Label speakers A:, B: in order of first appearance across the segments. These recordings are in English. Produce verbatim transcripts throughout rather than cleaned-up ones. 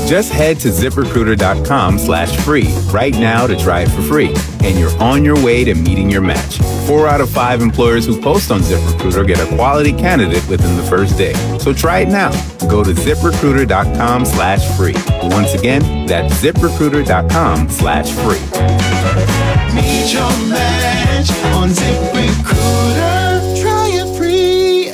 A: Just head to ZipRecruiter.com slash free right now to try it for free. And you're on your way to meeting your match. Four out of five employers who post on ZipRecruiter get a quality candidate within the first day. So try it now. Go to ZipRecruiter.com slash free. Once again, that's ZipRecruiter.com slash free.
B: Meet your match on ZipRecruiter. Try it free.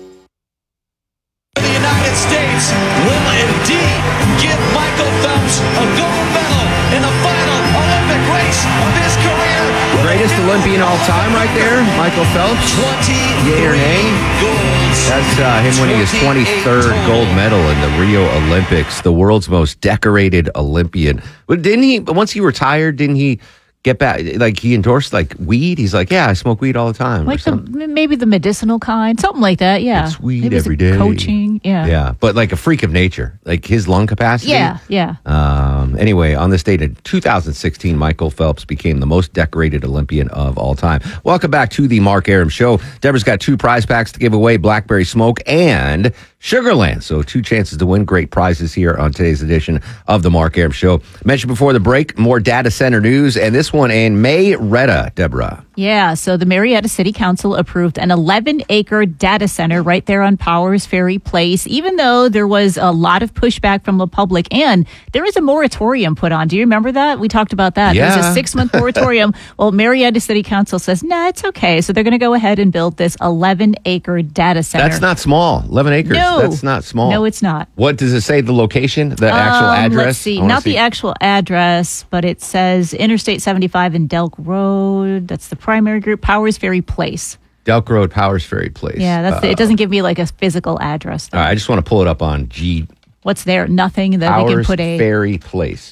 C: The United States will indeed give Michael Phelps a gold medal in the final Olympic race of his career.
D: Greatest Olympian all time right there, Michael Phelps. Yay or nay? That's uh, him winning his twenty-third gold medal in the Rio Olympics, the world's most decorated Olympian. But didn't he, once he retired, didn't he get back, like he endorsed like weed? He's like, yeah, I smoke weed all the time.
E: Like the, maybe the medicinal kind, something like that, yeah.
D: It's weed
E: maybe
D: every day.
E: Coaching, yeah.
D: Yeah, but like a freak of nature, like his lung capacity.
E: Yeah, yeah.
D: Um, anyway, on this date in two thousand sixteen, Michael Phelps became the most decorated Olympian of all time. Welcome back to the Mark Arum Show. Deborah's got two prize packs to give away, Blackberry Smoke and Sugarland. So two chances to win great prizes here on today's edition of the Mark Arum Show. Mentioned before the break, more data center news, and this one in Marietta, Deborah.
E: Yeah, so the Marietta City Council approved an eleven-acre data center right there on Powers Ferry Place, even though there was a lot of pushback from the public, and there is a moratorium put on. Do you remember that? We talked about that.
D: Yeah.
E: There's a six-month moratorium. Well, Marietta City Council says, nah, it's okay. So they're going to go ahead and build this eleven-acre data center.
D: That's not small. eleven acres.
E: No.
D: That's not small.
E: No, it's not.
D: What does it say? The location? The actual
E: Um,
D: address?
E: Let's see.
D: I wanna
E: Not
D: see.
E: the actual address, but it says Interstate seventy-five and Delk Road. That's the primary group. Powers Ferry Place.
D: Delk Road, Powers Ferry Place.
E: Yeah, that's
D: Uh,
E: the, it doesn't give me like a physical address. Though.
D: All right, I just want to pull it up on G.
E: What's there? Nothing that we can
D: Powers
E: put a.
D: Ferry Place.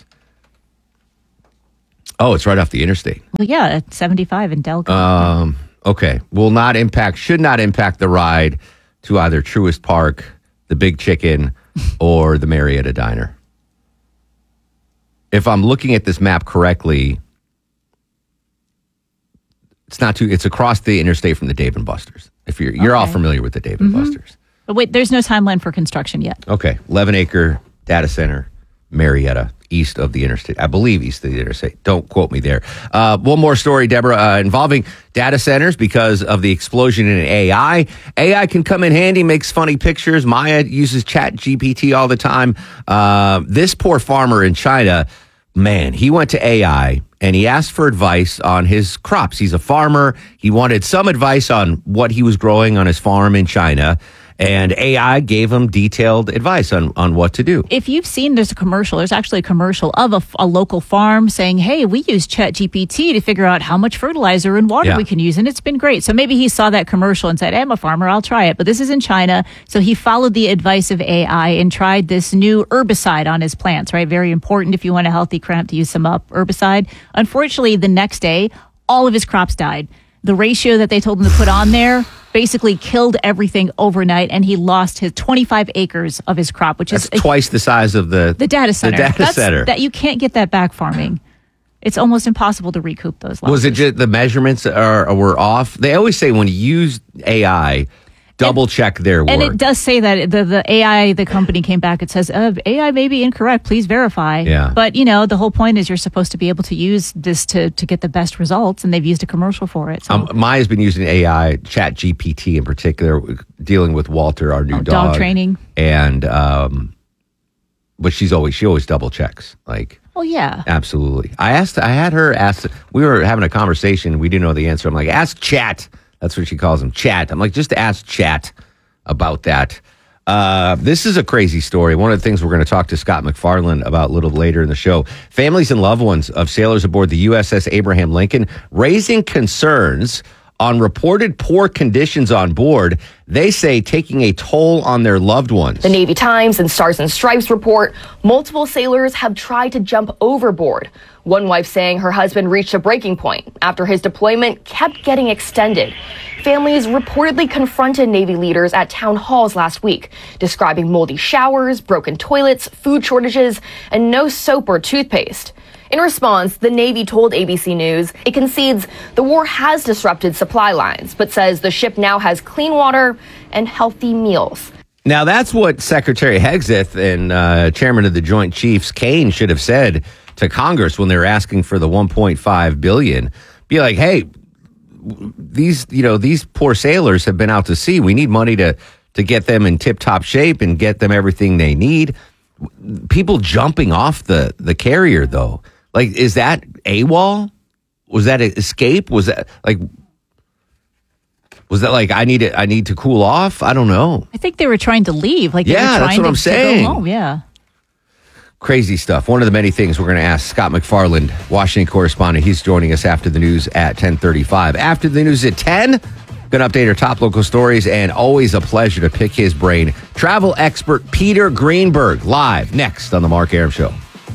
D: Oh, it's right off the interstate.
E: Well, yeah, at seventy-five and Delco.
D: Um, okay. Will not impact, should not impact the ride to either Truist Park, the Big Chicken, or the Marietta Diner. If I'm looking at this map correctly, it's not too, it's across the interstate from the Dave and Buster's. If you're, you're all
E: Okay.
D: familiar with the Dave and
E: Mhm.
D: Buster's.
E: But wait, there's no timeline for construction yet.
D: Okay. eleven acre data center, Marietta, east of the interstate. I believe east of the interstate. Don't quote me there. Uh, one more story, Deborah, uh, involving data centers because of the explosion in A I. A I can come in handy, makes funny pictures. Maya uses Chat G P T all the time. Uh, this poor farmer in China, man, he went to A I and he asked for advice on his crops. He's a farmer. He wanted some advice on what he was growing on his farm in China. And A I gave him detailed advice on, on what to do.
E: If you've seen, there's a commercial, there's actually a commercial of a, a local farm saying, hey, we use Chat G P T to figure out how much fertilizer and water
D: Yeah.
E: we can use. And it's been great. So maybe he saw that commercial and said, hey, I'm a farmer, I'll try it. But this is in China. So he followed the advice of A I and tried this new herbicide on his plants, right? Very important if you want a healthy crop to use some up herbicide. Unfortunately, the next day, all of his crops died. The ratio that they told him to put on there basically killed everything overnight, and he lost his twenty-five acres of his crop, which
D: That's
E: is a,
D: twice the size of the,
E: the data center.
D: The data
E: That's,
D: center.
E: That you can't get that back farming. It's almost impossible to recoup those losses.
D: Was it just the measurements are were off? They always say when you use A I, double
E: And-
D: check their work.
E: And it does say that the, the A I, the company came back, it says, uh, A I may be incorrect, please verify.
D: Yeah.
E: But, you know, the whole point is you're supposed to be able to use this to, to get the best results, and they've used a commercial for it. So.
D: Um, Maya's been using A I, Chat G P T in particular, dealing with Walter, our new
E: Oh,
D: dog.
E: dog training.
D: And, um, but she's always, she always double checks. Like,
E: Well, yeah.
D: absolutely. I asked, I had her ask, we were having a conversation. We didn't know the answer. I'm like, ask Chat. That's what she calls him, Chat. I'm like, just ask Chat about that. Uh, this is a crazy story. One of the things we're going to talk to Scott McFarland about a little later in the show. Families and loved ones of sailors aboard the U S S Abraham Lincoln raising concerns on reported poor conditions on board. They say taking a toll on their loved ones.
F: The Navy Times and Stars and Stripes report multiple sailors have tried to jump overboard. One wife saying her husband reached a breaking point after his deployment kept getting extended. Families reportedly confronted Navy leaders at town halls last week, describing moldy showers, broken toilets, food shortages, and no soap or toothpaste. In response, the Navy told A B C News it concedes the war has disrupted supply lines, but says the ship now has clean water and healthy meals.
D: Now, that's what Secretary Hegseth and uh, Chairman of the Joint Chiefs, Kane, should have said to Congress when they were asking for the one point five billion dollars. Be like, hey, these, you know, these poor sailors have been out to sea. We need money to, to get them in tip-top shape and get them everything they need. People jumping off the, the carrier, though. Like, is that AWOL? Was that an escape? Was that, like... Was that like I need it? I need to cool off? I don't know.
E: I think they were trying to leave. Like they
D: yeah,
E: were trying
D: that's what
E: to,
D: I'm saying.
E: To go home. Yeah,
D: crazy stuff. One of the many things we're going to ask Scott McFarland, Washington correspondent. He's joining us after the news at ten thirty-five. After the news at ten, going to update our top local stories, and always a pleasure to pick his brain. Travel expert Peter Greenberg live next on the Mark Arum Show.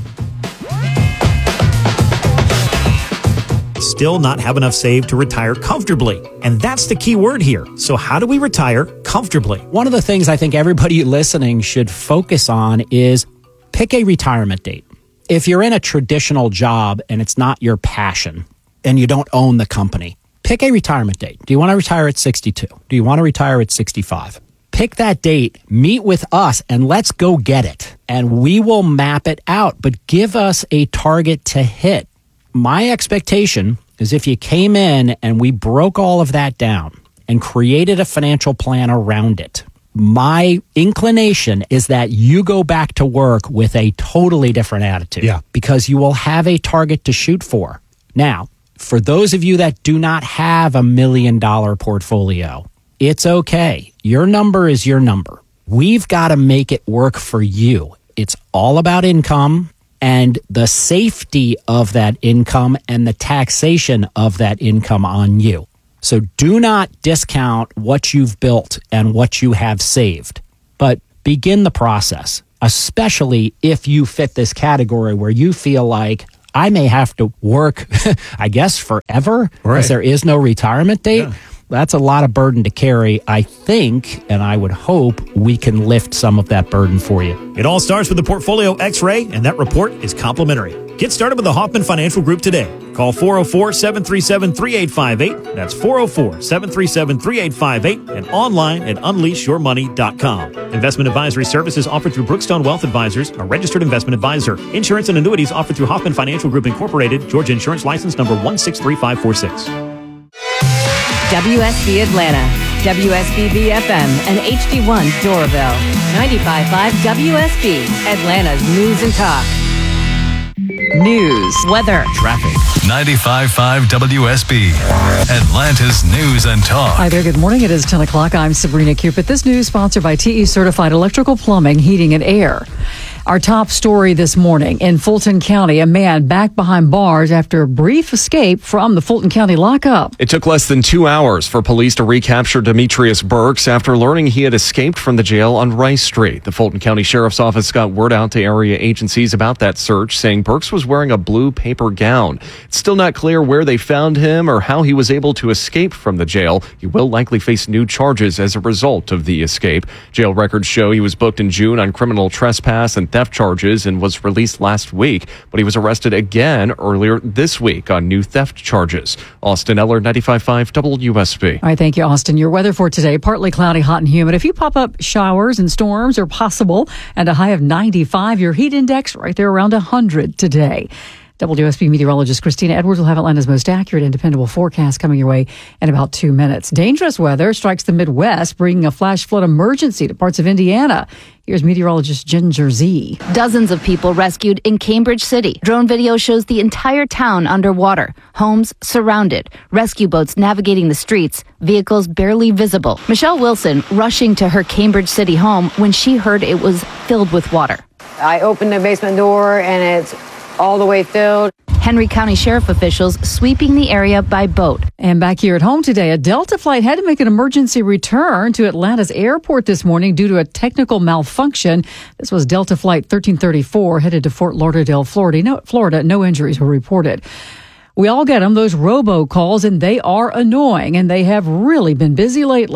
G: Still not have enough saved to retire comfortably. And that's the key word here. So how do we retire comfortably?
H: One of the things I think everybody listening should focus on is pick a retirement date. If you're in a traditional job and it's not your passion and you don't own the company, pick a retirement date. Do you want to retire at sixty-two? Do you want to retire at sixty-five? Pick that date, meet with us, and let's go get it. And we will map it out, but give us a target to hit. My expectation is if you came in and we broke all of that down and created a financial plan around it, my inclination is that you go back to work with a totally different attitude.
G: Yeah.
H: Because you will have a target to shoot for. Now, for those of you that do not have a million dollar portfolio, it's okay. Your number is your number. We've got to make it work for you. It's all about income and the safety of that income and the taxation of that income on you. So do not discount what you've built and what you have saved, but begin the process, especially if you fit this category where you feel like I may have to work, I guess, forever, because
G: Right.
H: there is no retirement date.
G: Yeah.
H: That's a lot of burden to carry. I think, and I would hope, we can lift some of that burden for you.
G: It all starts with the Portfolio X-Ray, and that report is complimentary. Get started with the Hoffman Financial Group today. Call four oh four, seven three seven, three eight five eight. That's four oh four, seven three seven, three eight five eight and online at unleash your money dot com. Investment advisory services offered through Brookstone Wealth Advisors, a registered investment advisor. Insurance and annuities offered through Hoffman Financial Group Incorporated, Georgia Insurance License number one six three five four six.
I: W S B Atlanta, W S B B F M, and H D one Doraville. ninety-five point five W S B, Atlanta's news and talk. News, weather,
J: traffic. ninety-five point five W S B, Atlanta's news and talk.
K: Hi there, good morning. It is ten o'clock. I'm Sabrina Cupid. This news sponsored by T E Certified Electrical Plumbing, Heating and Air. Our top story this morning in Fulton County, a man back behind bars after a brief escape from the Fulton County lockup.
L: It took less than two hours for police to recapture Demetrius Burks after learning he had escaped from the jail on Rice Street. The Fulton County Sheriff's Office got word out to area agencies about that search, saying Burks was wearing a blue paper gown. It's still not clear where they found him or how he was able to escape from the jail. He will likely face new charges as a result of the escape. Jail records show he was booked in June on criminal trespass and theft charges and was released last week, but he was arrested again earlier this week on new theft charges. Austin Eller, ninety-five point five W S B.
K: All right, thank you, Austin. Your weather for today, partly cloudy, hot and humid. A few pop-up showers and storms are possible, and a high of ninety-five. Your heat index right there around one hundred today. W S B meteorologist Christina Edwards will have Atlanta's most accurate and dependable forecast coming your way in about two minutes. Dangerous weather strikes the Midwest, bringing a flash flood emergency to parts of Indiana. Here's meteorologist Ginger Z.
M: Dozens of people rescued in Cambridge City. Drone video shows the entire town underwater. Homes surrounded. Rescue boats navigating the streets. Vehicles barely visible. Michelle Wilson rushing to her Cambridge City home when she heard it was filled with water.
N: I opened the basement door and it's all the way filled.
M: Henry County Sheriff officials sweeping the area by boat.
K: And back here at home today, a Delta flight had to make an emergency return to Atlanta's airport this morning due to a technical malfunction. This was Delta Flight thirteen thirty-four headed to Fort Lauderdale, Florida. No, Florida, no injuries were reported. We all get them, those robocalls, and they are annoying, and they have really been busy lately.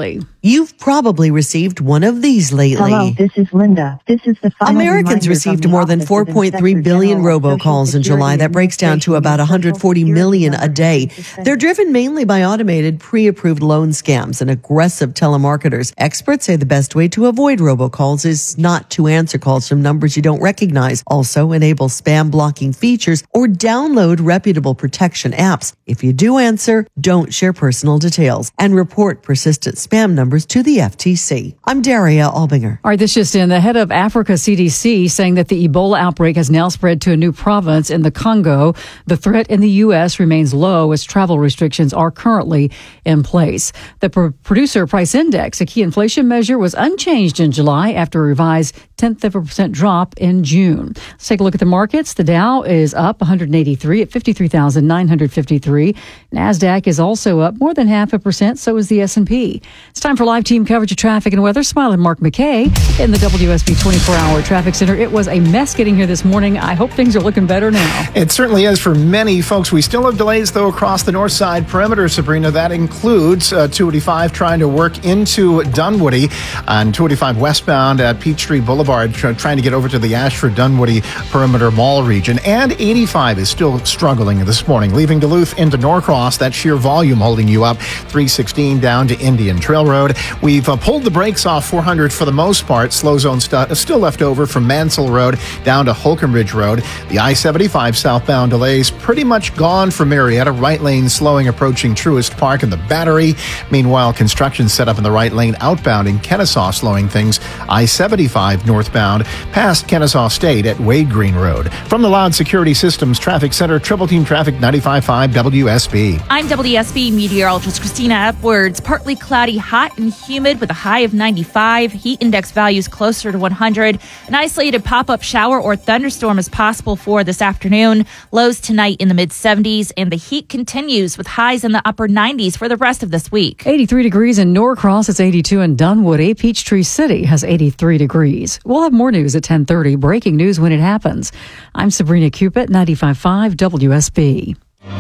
O: You've probably received one of these lately.
P: Hello, this is Linda. This is the final
O: Americans
P: reminder
O: received
P: from the
O: more than
P: Office
O: four
P: of
O: point three
P: Inspector
O: billion
P: General of
O: robocalls
P: Social
O: in July.
P: Security
O: That breaks down to about one hundred forty million a day. They're driven mainly by automated, pre-approved loan scams and aggressive telemarketers. Experts say the best way to avoid robocalls is not to answer calls from numbers you don't recognize. Also, enable spam blocking features or download reputable protection apps. If you do answer, don't share personal details and report persistent spam numbers to the F T C. I'm Daria Albinger.
K: All right, this just in. The head of Africa C D C saying that the Ebola outbreak has now spread to a new province in the Congo. The threat in the U S remains low as travel restrictions are currently in place. The pr- producer price index, a key inflation measure, was unchanged in July after a revised tenth of a percent drop in June. Let's take a look at the markets. The Dow is up one hundred eighty-three at fifty-three thousand nine hundred fifty-three. NASDAQ is also up more than half a percent. So is the S and P. It's time for live team coverage of traffic and weather. Smiling Mark McKay in the W S B twenty-four hour traffic center. It was a mess getting here this morning. I hope things are looking better now.
Q: It certainly is for many folks. We still have delays, though, across the north side perimeter, Sabrina. That includes uh, two eighty-five trying to work into Dunwoody and two eighty-five westbound at Peachtree Boulevard, tr- trying to get over to the Ashford Dunwoody perimeter mall region. And eighty-five is still struggling this morning, leaving Duluth into Norcross. That sheer volume holding you up. three sixteen down to Indian Trail Road. We've uh, pulled the brakes off four hundred for the most part. Slow zone st- still left over from Mansell Road down to Holcomb Ridge Road. The I seventy-five southbound delays pretty much gone for Marietta. Right lane slowing approaching Truist Park and the Battery. Meanwhile, construction set up in the right lane outbound in Kennesaw slowing things. I seventy-five northbound past Kennesaw State at Wade Green Road. From the Loud Security Systems Traffic Center, Triple Team Traffic ninety-five point five W S B.
R: I'm W S B meteorologist Christina Upwards. Partly cloudy, hot and humid with a high of ninety-five. Heat index values closer to one hundred. An isolated pop-up shower or thunderstorm is possible for this afternoon. Lows tonight in the mid-seventies, and the heat continues with highs in the upper nineties for the rest of this week.
K: eighty-three degrees in Norcross. It's eighty-two in Dunwoody. Peachtree City has eighty-three degrees. We'll have more news at ten thirty. Breaking news when it happens. I'm Sabrina Cupid, ninety-five point five W S B.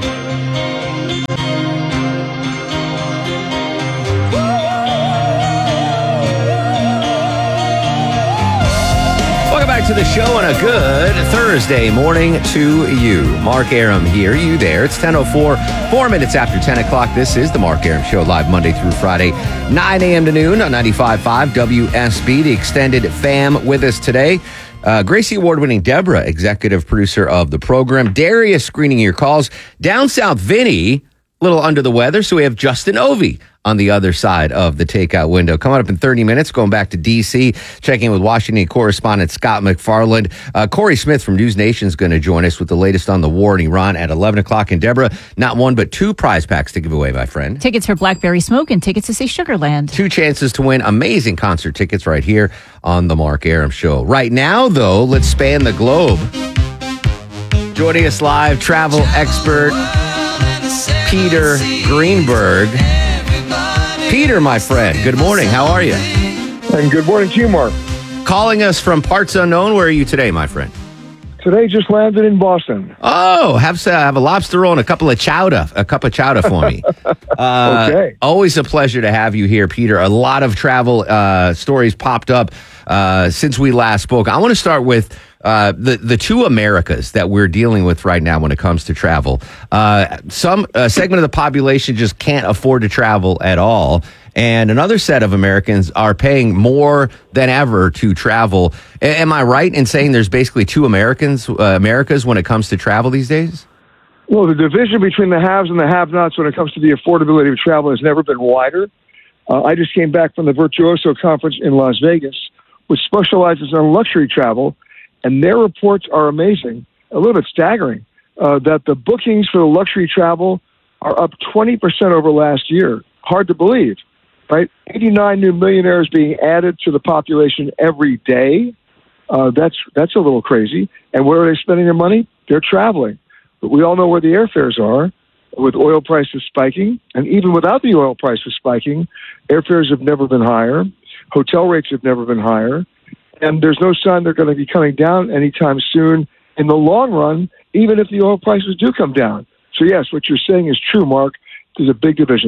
D: Welcome back to the show and a good Thursday morning to you. Mark Arum here, you there. It's ten oh four, four minutes after ten o'clock. This is the Mark Arum Show, live Monday through Friday, nine a.m. to noon on ninety-five point five W S B. The extended fam with us today. Uh, Gracie Award-winning Deborah, executive producer of the program. Darius screening your calls. Down south, Vinny, a little under the weather, so we have Justin Ovey on the other side of the takeout window. Coming up in thirty minutes, going back to D C, checking with Washington correspondent Scott McFarland. Uh, Corey Smith from News Nation is going to join us with the latest on the war in Iran at eleven o'clock. And Deborah, not one but two prize packs to give away, my friend.
E: Tickets for Blackberry Smoke and tickets to see Sugarland.
D: Two chances to win amazing concert tickets right here on the Mark Arum Show. Right now, though, let's span the globe. Joining us live, travel expert Peter Greenberg. Peter, my friend, good morning. How are you?
S: And good morning to you, Mark.
D: Calling us from parts unknown. Where are you today, my friend?
S: Today just landed in Boston.
D: Oh, have uh, have a lobster roll and a couple of chowder, a cup of chowder for me. uh,
S: okay.
D: Always a pleasure to have you here, Peter. A lot of travel uh, stories popped up uh, since we last spoke. I want to start with Uh, the the two Americas that we're dealing with right now when it comes to travel. Uh, some uh, segment of the population just can't afford to travel at all, and another set of Americans are paying more than ever to travel. A- am I right in saying there's basically two Americans, uh, Americas when it comes to travel these days?
S: Well, the division between the haves and the have-nots when it comes to the affordability of travel has never been wider. Uh, I just came back from the Virtuoso Conference in Las Vegas, which specializes in luxury travel. And their reports are amazing, a little bit staggering, uh, that the bookings for the luxury travel are up twenty percent over last year. Hard to believe, right? eighty-nine new millionaires being added to the population every day. Uh, that's that's a little crazy. And where are they spending their money? They're traveling. But we all know where the airfares are, with oil prices spiking. And even without the oil prices spiking, airfares have never been higher. Hotel rates have never been higher. And there's no sign they're going to be coming down anytime soon in the long run, even if the oil prices do come down. So, yes, what you're saying is true, Mark. There's a big division there.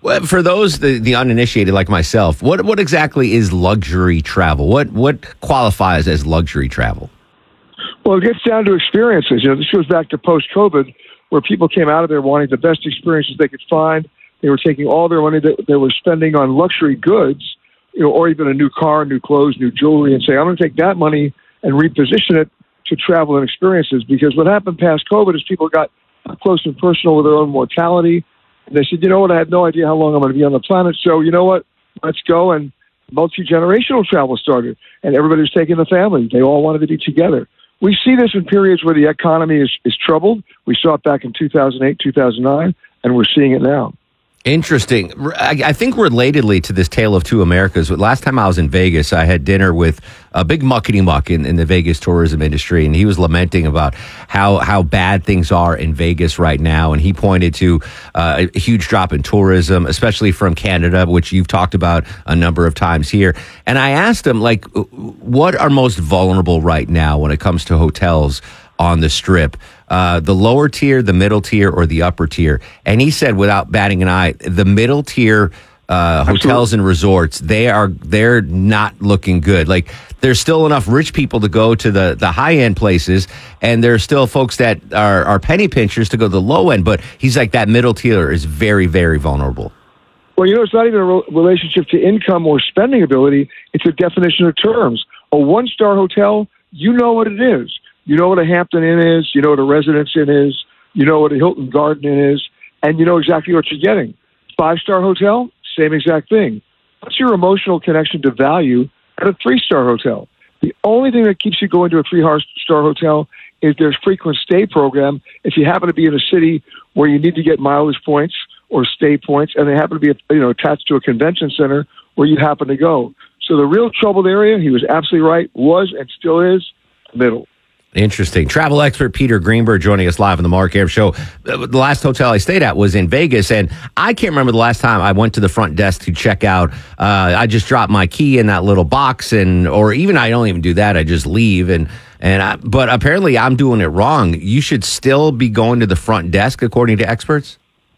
D: Well, for those the, the uninitiated like myself, what what exactly is luxury travel? What what qualifies as luxury travel?
S: Well, it gets down to experiences. You know, this goes back to post-COVID, where people came out of there wanting the best experiences they could find. They were taking all their money that they were spending on luxury goods, you know, or even a new car, new clothes, new jewelry, and say, I'm going to take that money and reposition it to travel and experiences. Because what happened past COVID is people got up close and personal with their own mortality. And they said, you know what, I had no idea how long I'm going to be on the planet. So, you know what, let's go. And multi-generational travel started. And everybody was taking the family. They all wanted to be together. We see this in periods where the economy is, is troubled. We saw it back in two thousand eight, two thousand nine, and we're seeing it now.
D: Interesting. I, I think relatedly to this tale of two Americas, last time I was in Vegas, I had dinner with a big muckety muck in, in the Vegas tourism industry, and he was lamenting about how, how bad things are in Vegas right now. And he pointed to uh, a huge drop in tourism, especially from Canada, which you've talked about a number of times here. And I asked him, like, what are most vulnerable right now when it comes to hotels on the Strip? Uh, the lower tier, the middle tier, or the upper tier? And he said, without batting an eye, the middle tier uh, hotels and resorts, they are they're not looking good. Like, there's still enough rich people to go to the, the high end places, and there's still folks that are, are penny pinchers to go to the low end. But he's like, that middle tier is very, very vulnerable.
S: Well, you know, it's not even a re- relationship to income or spending ability. It's a definition of terms. A one-star hotel, you know what it is. You know what a Hampton Inn is. You know what a Residence Inn is. You know what a Hilton Garden Inn is. And you know exactly what you're getting. Five-star hotel, same exact thing. What's your emotional connection to value at a three-star hotel? The only thing that keeps you going to a three-star hotel is their frequent stay program. If you happen to be in a city where you need to get mileage points or stay points, and they happen to be, you know, attached to a convention center where you happen to go. So the real troubled area, he was absolutely right, was and still is middle.
D: Interesting. Travel expert Peter Greenberg joining us live on the Mark Arum Show. The last hotel I stayed at was in Vegas, and I can't remember the last time I went to the front desk to check out. Uh, I just dropped my key in that little box, and or even I don't even do that. I just leave, and and I, but apparently I'm doing it wrong. You should still be going to the front desk, according to experts.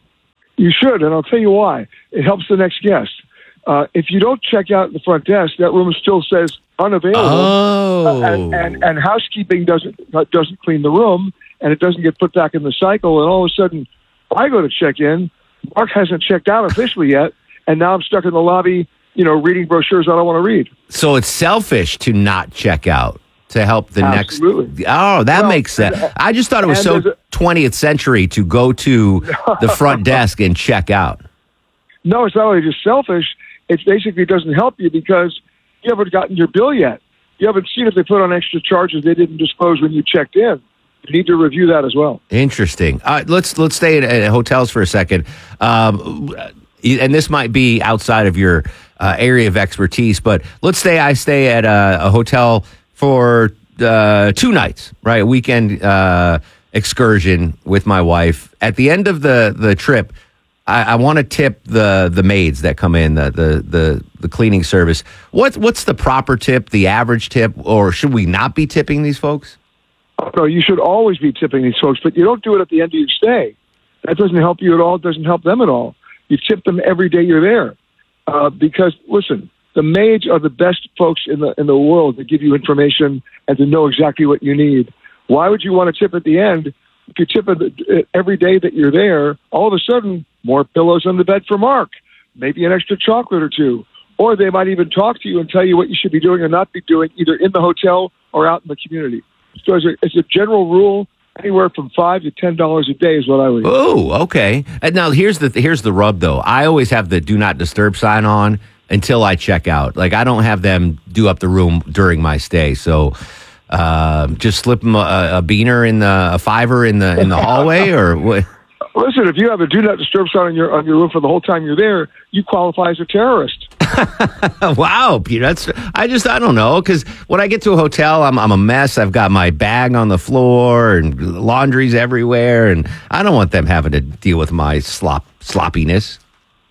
S: You should, and I'll tell you why. It helps the next guest. Uh, if you don't check out at the front desk, that room still says unavailable,
D: oh.
S: uh, and, and and housekeeping doesn't uh, doesn't clean the room, and it doesn't get put back in the cycle. And all of a sudden, I go to check in. Mark hasn't checked out officially yet, and now I'm stuck in the lobby, you know, reading brochures I don't want to read.
D: So it's selfish to not check out to help the
S: Absolutely.
D: next. Oh, that
S: well,
D: makes sense.
S: And,
D: I just thought it was so
S: a,
D: twentieth century to go to the front desk and check out.
S: No, it's not only just selfish. It basically doesn't help you because you haven't gotten your bill yet. You haven't seen if they put on extra charges they didn't disclose when you checked in. You need to review that as well.
D: Interesting. Uh, let's let's stay at, at hotels for a second. Um, and this might be outside of your uh, area of expertise, but let's say I stay at a, a hotel for uh, two nights, right? A weekend uh, excursion with my wife. At the end of the, the trip, I, I want to tip the the maids that come in, the, the the the cleaning service. What what's the proper tip, the average tip, or should we not be tipping these folks?
S: No, you should always be tipping these folks, but you don't do it at the end of your stay. That doesn't help you at all. It doesn't help them at all. You tip them every day you're there, uh, because listen, the maids are the best folks in the in the world to give you information and to know exactly what you need. Why would you want to tip at the end? If you tip it every day that you're there, all of a sudden, more pillows on the bed for Mark, maybe an extra chocolate or two. Or they might even talk to you and tell you what you should be doing or not be doing, either in the hotel or out in the community. So as a, as a general rule, anywhere from five to ten dollars a day is what I would.
D: Oh, okay. And now here's the here's the rub, though. I always have the do not disturb sign on until I check out. Like, I don't have them do up the room during my stay. So uh, just slip them a, a beaner in the a fiver in the in the hallway, or what?
S: Listen, if you have a do not disturb sign on your on your room for the whole time you're there, you qualify as a terrorist.
D: Wow, Peter, that's I just I don't know, because when I get to a hotel, I'm I'm a mess. I've got my bag on the floor and laundry's everywhere, and I don't want them having to deal with my slop sloppiness.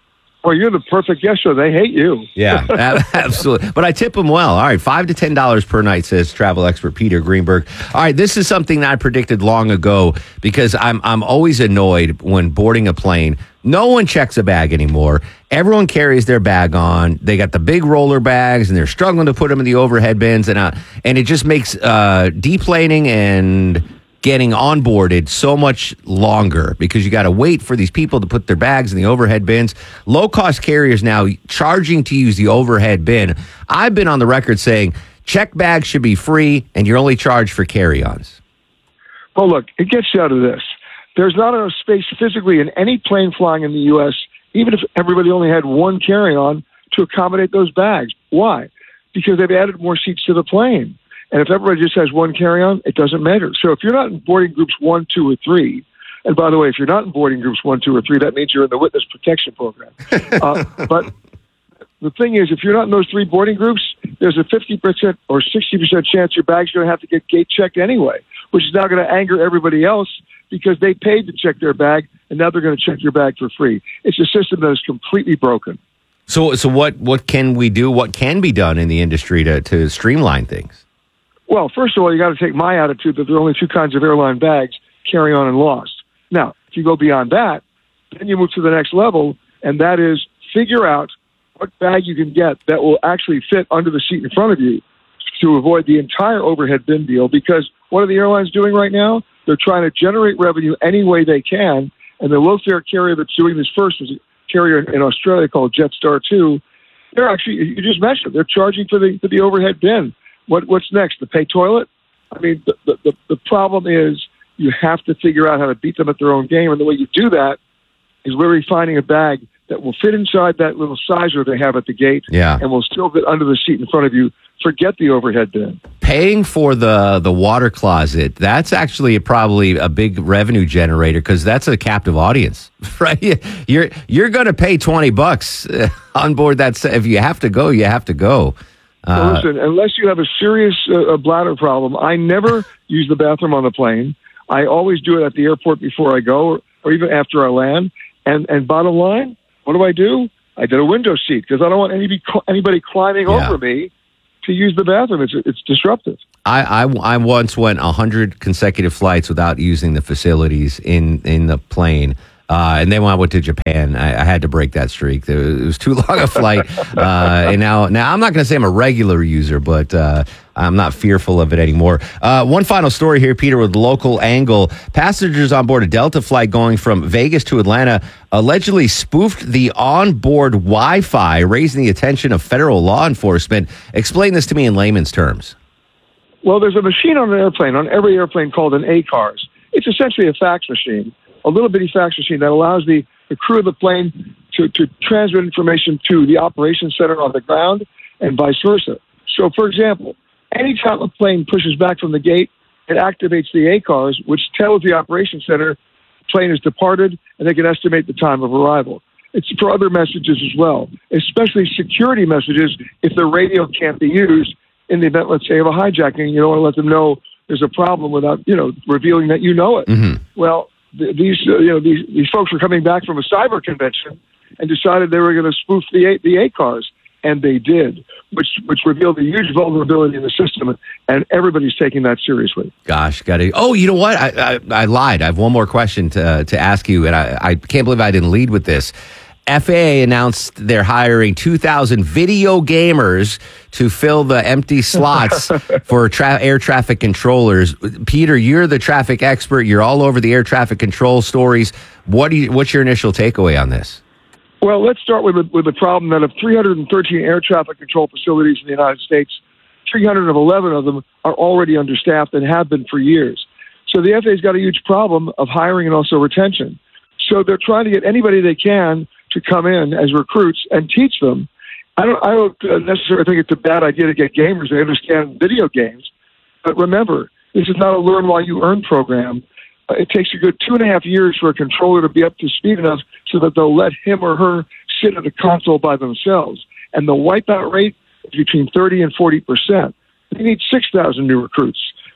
S: Well, you're the perfect guest, so they hate you.
D: Yeah, absolutely. But I tip them well. All right, five to ten dollars per night, says travel expert Peter Greenberg. All right, this is something that I predicted long ago because I'm I'm always annoyed when boarding a plane. No one checks a bag anymore. Everyone carries their bag on. They got the big roller bags, and they're struggling to put them in the overhead bins, and uh, and it just makes uh, deplaning and getting onboarded so much longer because you got to wait for these people to put their bags in the overhead bins. Low-cost carriers now charging to use the overhead bin. I've been on the record saying check bags should be free and you're only charged for carry-ons.
S: Well, look, it gets down to this. There's not enough space physically in any plane flying in the U S, even if everybody only had one carry-on, to accommodate those bags. Why? Because they've added more seats to the plane. And if everybody just has one carry-on, it doesn't matter. So if you're not in boarding groups one, two, or three, and by the way, if you're not in boarding groups one, two, or three, that means you're in the witness protection program. uh, but the thing is, if you're not in those three boarding groups, there's a fifty percent or sixty percent chance your bag's going to have to get gate checked anyway, which is now going to anger everybody else because they paid to check their bag, and now they're going to check your bag for free. It's a system that is completely broken.
D: So, so what, what can we do? What can be done in the industry to, to streamline things?
S: Well, first of all, you got to take my attitude that there are only two kinds of airline bags, carry-on and lost. Now, if you go beyond that, then you move to the next level, and that is figure out what bag you can get that will actually fit under the seat in front of you to avoid the entire overhead bin deal. Because what are the airlines doing right now? They're trying to generate revenue any way they can, and the low-fare carrier that's doing this first is a carrier in Australia called Jetstar two. They're actually, you just mentioned, they're charging for the for the overhead bin. What What's next? The pay toilet? I mean, the, the, the problem is you have to figure out how to beat them at their own game. And the way you do that is literally finding a bag that will fit inside that little sizer they have at the gate
D: yeah.
S: and will still fit under the seat in front of you. Forget the overhead bin.
D: Paying for the, the water closet, that's actually probably a big revenue generator because that's a captive audience, right? You're, you're going to pay twenty bucks on board that. If you have to go, you have to go.
S: Uh, well, listen, unless you have a serious uh, bladder problem, I never use the bathroom on the plane. I always do it at the airport before I go or, or even after I land. And, and bottom line, what do I do? I did a window seat because I don't want anybody, anybody climbing yeah. over me to use the bathroom. It's, it's disruptive.
D: I, I, I once went one hundred consecutive flights without using the facilities in, in the plane. Uh, and then when I went to Japan, I, I had to break that streak. It was, it was too long a flight. Uh, and now, now I'm not going to say I'm a regular user, but uh, I'm not fearful of it anymore. Uh, one final story here, Peter, with Local Angle. Passengers on board a Delta flight going from Vegas to Atlanta allegedly spoofed the onboard Wi-Fi, raising the attention of federal law enforcement. Explain this to me in layman's terms.
S: Well, there's a machine on an airplane, on every airplane called an A C A R S. It's essentially a fax machine. A little bitty fax machine that allows the, the crew of the plane to, to transmit information to the operations center on the ground and vice versa. So, for example, anytime a plane pushes back from the gate, it activates the A C A R S, which tells the operations center the plane has departed, and they can estimate the time of arrival. It's for other messages as well, especially security messages if the radio can't be used in the event, let's say, of a hijacking. You don't want to let them know there's a problem without, you know, revealing that you know it.
D: Mm-hmm.
S: Well, These uh, you know these these folks were coming back from a cyber convention and decided they were going to spoof the the A C A R S, and they did, which which revealed a huge vulnerability in the system, and everybody's taking that seriously.
D: Gosh, got it. Oh, you know what? I, I I lied. I have one more question to to ask you, and I I can't believe I didn't lead with this. F A A announced they're hiring two thousand video gamers to fill the empty slots for tra- air traffic controllers. Peter, you're the traffic expert. You're all over the air traffic control stories. What do you, what's your initial takeaway on this?
S: Well, let's start with the, with the problem that of three hundred thirteen air traffic control facilities in the United States, three hundred eleven of them are already understaffed and have been for years. So the F A A's got a huge problem of hiring and also retention. So they're trying to get anybody they can to come in as recruits and teach them. I don't, I don't necessarily think it's a bad idea to get gamers. They understand video games. But remember, this is not a learn while you earn program. Uh, it takes a good two and a half years for a controller to be up to speed enough so that they'll let him or her sit at a console by themselves. And the wipeout rate is between thirty and forty percent. They need six thousand new recruits.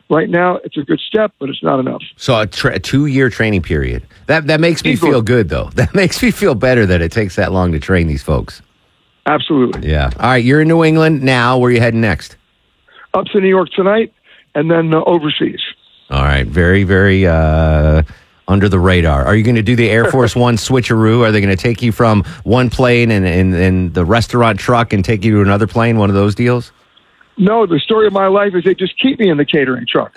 S: Right now, it's a good step, but it's not enough.
D: So a, tra- a two-year training period. That that makes me
S: Equal.
D: feel good, though. That makes me feel better that it takes that long to train these folks.
S: Absolutely.
D: Yeah. All right, you're in New England now. Where are you heading next?
S: Up to New York tonight, and then uh, overseas.
D: All right. Very, very uh, under the radar. Are you going to do the Air Force One switcheroo? Are they going to take you from one plane and, and, and the restaurant truck and take you to another plane, one of those deals?
S: No, the story of my life is they just keep me in the catering truck.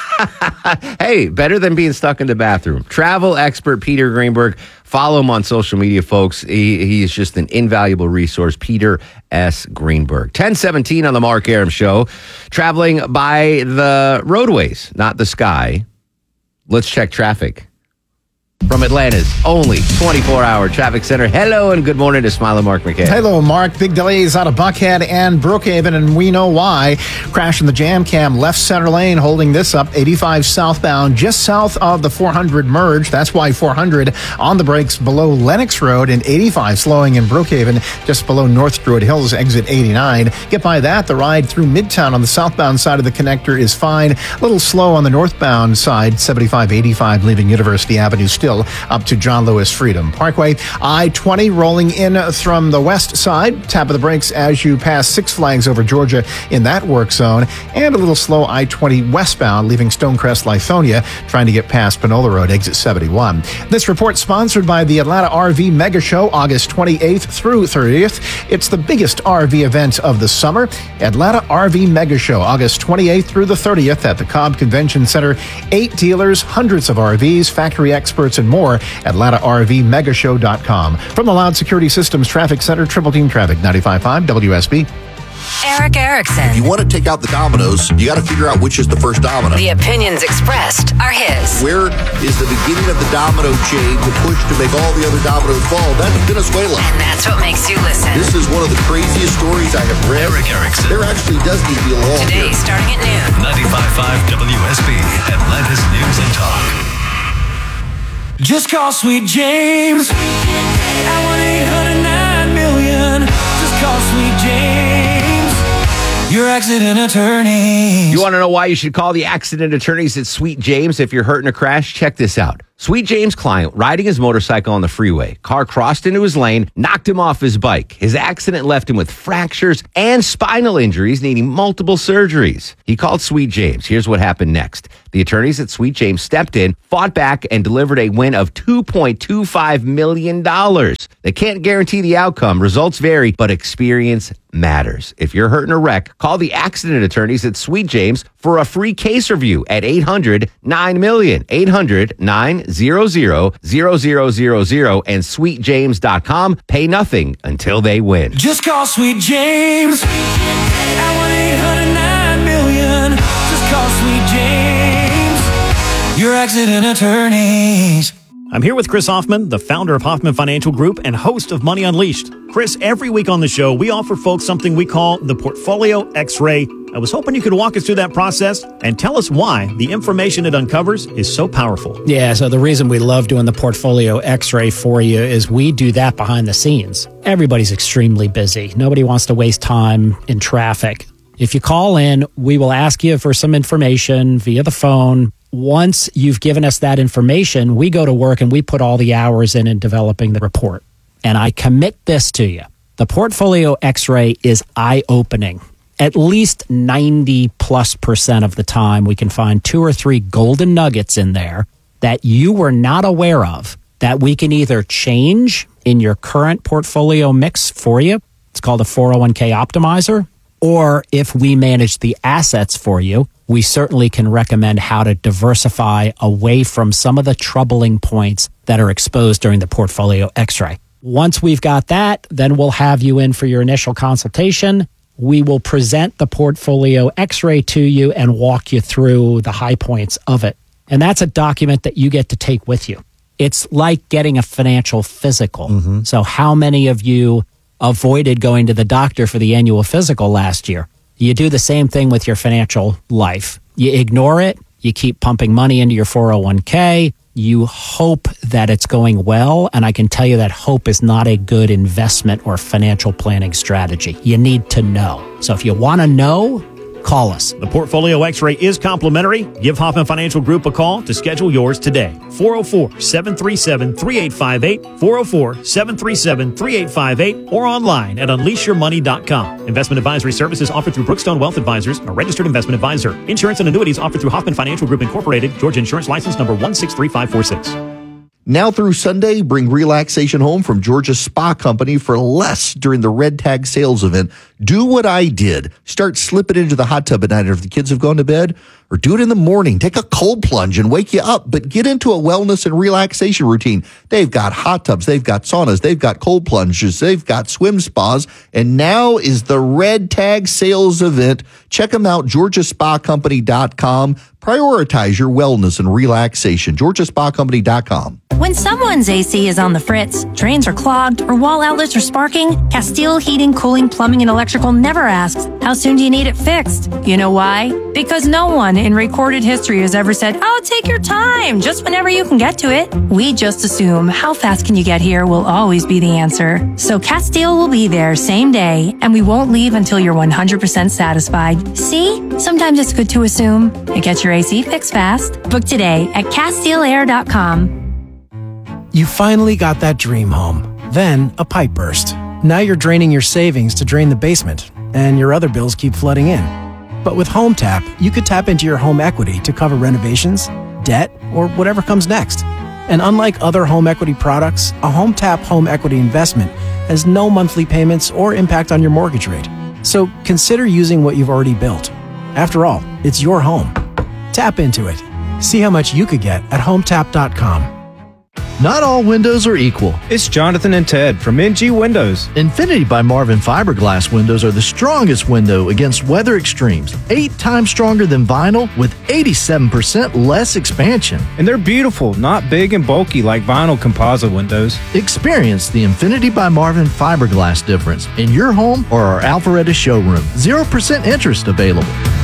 D: Hey, better than being stuck in the bathroom. Travel expert Peter Greenberg. Follow him on social media, folks. He, he is just an invaluable resource. Peter S. Greenberg. ten seventeen on the Mark Arum Show. Traveling by the roadways, not the sky. Let's check traffic. From Atlanta's only twenty-four hour traffic center. Hello and good morning to Smile and Mark McKay.
Q: Hello, Mark. Big delays out of Buckhead and Brookhaven, and we know why. Crash in the jam cam, left center lane, holding this up. eighty-five southbound, just south of the four hundred merge. That's why four hundred on the brakes below Lennox Road, and eighty-five slowing in Brookhaven, just below North Druid Hills, exit eighty-nine. Get by that. The ride through Midtown on the southbound side of the connector is fine. A little slow on the northbound side, seventy-five eighty-five leaving University Avenue still up to John Lewis Freedom Parkway. I twenty rolling in from the west side. Tap of the brakes as you pass Six Flags over Georgia in that work zone. And a little slow I twenty westbound leaving Stonecrest, Lithonia, trying to get past Panola Road, exit seventy-one. This report sponsored by the Atlanta R V Mega Show, August twenty-eighth through thirtieth. It's the biggest R V event of the summer. Atlanta R V Mega Show, August twenty-eighth through the thirtieth at the Cobb Convention Center. Eight dealers, hundreds of R Vs, factory experts, and more. Atlanta R V Megashow dot com. From the Loud Security Systems Traffic Center, Triple Team Traffic, ninety-five point five W S B.
T: Eric Erickson.
U: If you want to take out the dominoes, you got to figure out which is the first domino.
T: The opinions expressed are his.
U: Where is the beginning of the domino chain to push to make all the other dominoes fall? That's Venezuela.
T: And that's what makes you listen.
U: This is one of the craziest stories I have read.
J: Eric Erickson.
U: There actually does need to be a law
T: Today,
U: here.
T: starting at noon.
J: ninety-five point five W S B, Atlanta's News and Talk.
B: Just call Sweet James at one eight hundred nine million. Just call Sweet James, your accident attorney.
D: You want to know why you should call the accident attorneys at Sweet James if you're hurt in a crash? Check this out. Sweet James' client, riding his motorcycle on the freeway. Car crossed into his lane, knocked him off his bike. His accident left him with fractures and spinal injuries, needing multiple surgeries. He called Sweet James. Here's what happened next. The attorneys at Sweet James stepped in, fought back, and delivered a win of two point two five million dollars. They can't guarantee the outcome. Results vary, but experience matters. If you're hurt in a wreck, call the accident attorneys at Sweet James for a free case review at eight hundred nine million, eight hundred nine hundred zero zero zero zero and sweet james dot com. Pay nothing until they win.
B: Just call Sweet James at one eight hundred nine million. Just call Sweet James, your accident attorneys.
G: I'm here with Chris Hoffman, the founder of Hoffman Financial Group and host of Money Unleashed. Chris, every week on the show, we offer folks something we call the Portfolio X-Ray. I was hoping you could walk us through that process and tell us why the information it uncovers is so powerful.
H: Yeah, so the reason we love doing the Portfolio X-Ray for you is we do that behind the scenes. Everybody's extremely busy. Nobody wants to waste time in traffic. If you call in, we will ask you for some information via the phone. Once you've given us that information, we go to work and we put all the hours in in developing the report. And I commit this to you. The Portfolio X-Ray is eye-opening. At least ninety plus percent of the time, we can find two or three golden nuggets in there that you were not aware of that we can either change in your current portfolio mix for you. It's called a four oh one k optimizer. Or if we manage the assets for you, we certainly can recommend how to diversify away from some of the troubling points that are exposed during the Portfolio X-Ray. Once we've got that, then we'll have you in for your initial consultation. We will present the Portfolio X-Ray to you and walk you through the high points of it. And that's a document that you get to take with you. It's like getting a financial physical. Mm-hmm. So how many of you avoided going to the doctor for the annual physical last year? You do the same thing with your financial life. You ignore it. You keep pumping money into your four oh one k. You hope that it's going well. And I can tell you that hope is not a good investment or financial planning strategy. You need to know. So if you want to know, call us.
G: The Portfolio X-ray is complimentary. Give Hoffman Financial Group a call to schedule yours today. four oh four, seven three seven, three eight five eight, four oh four, seven three seven, three eight five eight, or online at unleash your money dot com. Investment advisory services offered through Brookstone Wealth Advisors, a registered investment advisor. Insurance and annuities offered through Hoffman Financial Group Incorporated, Georgia Insurance License number one six three five four six.
U: Now through Sunday, bring relaxation home from Georgia Spa Company for less during the Red Tag sales event. Do what I did. Start slipping into the hot tub at night after the kids have gone to bed, or do it in the morning. Take a cold plunge and wake you up, but get into a wellness and relaxation routine. They've got hot tubs, they've got saunas, they've got cold plunges, they've got swim spas, and now is the Red Tag sales event. Check them out, georgia spa company dot com. Prioritize your wellness and relaxation, georgia spa company dot com.
A: When someone's A C is on the fritz, drains are clogged, or wall outlets are sparking, Castile Heating, Cooling, Plumbing, and Electrical never asks, how soon do you need it fixed? You know why? Because no one in recorded history has ever said, oh, take your time, just whenever you can get to it. We just assume how fast can you get here will always be the answer. So Castile will be there same day, and we won't leave until you're one hundred percent satisfied. See? Sometimes it's good to assume. It gets your A C fixed fast. Book today at castile air dot com.
V: You finally got that dream home. Then a pipe burst. Now you're draining your savings to drain the basement, and your other bills keep flooding in. But with HomeTap, you could tap into your home equity to cover renovations, debt, or whatever comes next. And unlike other home equity products, a HomeTap home equity investment has no monthly payments or impact on your mortgage rate. So consider using what you've already built. After all, it's your home. Tap into it. See how much you could get at home tap dot com.
W: Not all windows are equal.
X: It's Jonathan and Ted from N G Windows.
W: Infinity by Marvin fiberglass windows are the strongest window against weather extremes. Eight times stronger than vinyl with eighty-seven percent less expansion.
X: And they're beautiful, not big and bulky like vinyl composite windows.
W: Experience the Infinity by Marvin fiberglass difference in your home or our Alpharetta showroom. zero percent interest available.